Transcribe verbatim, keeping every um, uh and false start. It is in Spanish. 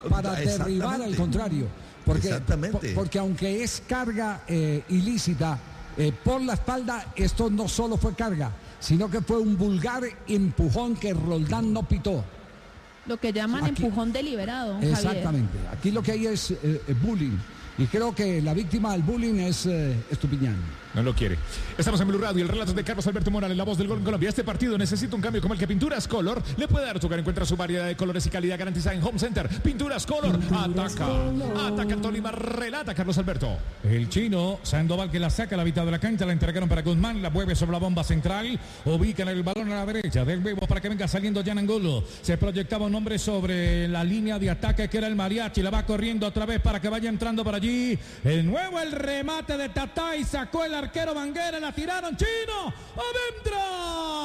para derribar al contrario. Porque, Exactamente. por, porque aunque es carga eh, ilícita eh, por la espalda, esto no solo fue carga, sino que fue un vulgar empujón que Roldán no pitó. Lo que llaman Aquí, empujón deliberado, exactamente. Javier. Aquí lo que hay es eh, bullying. Y creo que la víctima del bullying es eh, Estupiñán. No lo quiere. Estamos en Blue Radio, el relato de Carlos Alberto Morales, la voz del gol en Colombia. Este partido necesita un cambio como el que Pinturas Color le puede dar. Su hogar encuentra su variedad de colores y calidad garantizada en Home Center. Pinturas Color, ataca, ataca el Tolima, relata Carlos Alberto. El chino Sandoval que la saca a la mitad de la cancha, la entregaron para Guzmán, la mueve sobre la bomba central, ubican el balón a la derecha del huevo para que venga saliendo Jan Angulo. Se proyectaba un hombre sobre la línea de ataque que era el Mariachi, la va corriendo otra vez para que vaya entrando por allí. El nuevo el remate de Tatá y sacó el arquero Banguera, la tiraron, chino, adentro.